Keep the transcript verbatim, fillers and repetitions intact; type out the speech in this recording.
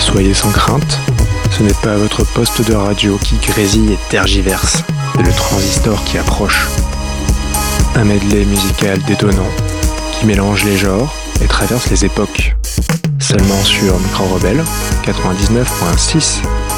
Soyez sans crainte, ce n'est pas votre poste de radio qui grésille et tergiverse, c'est le transistor qui approche. Un medley musical détonnant qui mélange les genres et traverse les époques. Seulement sur Micro Rebelle quatre-vingt-dix-neuf virgule six.